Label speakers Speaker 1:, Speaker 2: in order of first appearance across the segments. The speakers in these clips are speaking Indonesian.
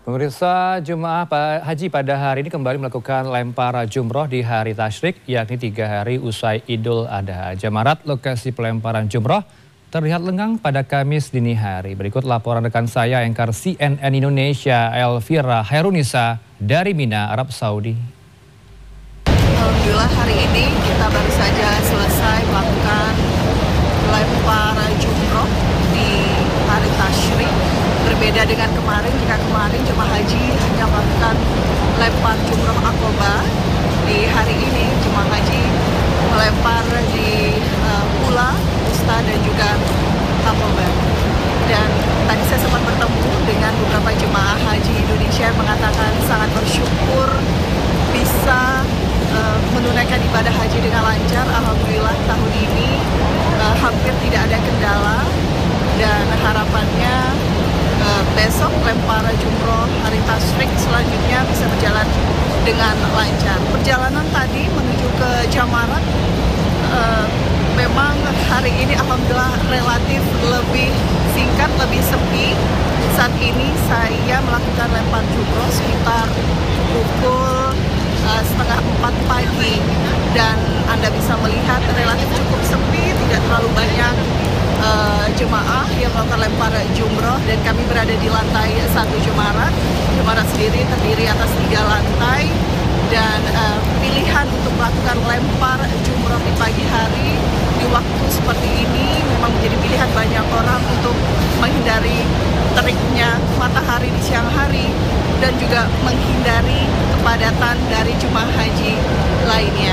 Speaker 1: Pemirsa, jemaah haji pada hari ini kembali melakukan lempar jumroh di hari tasyrik, yakni 3 hari usai Idul Adha. Jamarat lokasi pelemparan jumroh terlihat lengang pada Kamis dini hari. Berikut laporan rekan saya, anchor CNN Indonesia Elvira Hairunisa dari Mina, Arab Saudi.
Speaker 2: Alhamdulillah hari ini kita baru saja selesai melakukan lempar jumroh di hari tasyrik. Berbeda dengan kemarin, jika kemarin jemaah haji hanya melakukan lempar jumroh akobah, di hari ini jemaah haji melempar di Ula, Usta dan juga Akobah. Dan tadi saya sempat bertemu dengan beberapa jemaah haji Indonesia yang mengatakan sangat bersyukur bisa menunaikan ibadah haji dengan lancar. Alhamdulillah tahun ini hampir tidak ada kendala, dan harapannya besok lempar jumroh hari tasyrik selanjutnya bisa berjalan dengan lancar. Perjalanan tadi menuju ke Jamarat memang hari ini alhamdulillah relatif lebih singkat, lebih sepi. Saat ini saya melakukan lempar jumroh sekitar pukul 3:30 pagi, dan Anda bisa melihat relatif cukup sepi, tidak terlalu banyak jemaah yang melakukan lempar jumroh, dan kami berada di lantai 1 Jamarat. Jamarat sendiri terdiri atas 3 lantai, dan pilihan untuk melakukan lempar jumroh di pagi hari di waktu seperti ini memang menjadi pilihan banyak orang untuk menghindari teriknya matahari di siang hari dan juga menghindari kepadatan dari jemaah haji lainnya.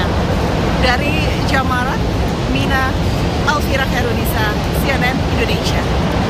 Speaker 2: Dari Jamarat, Mina, Elvira Hairunisa, CNN Indonesia.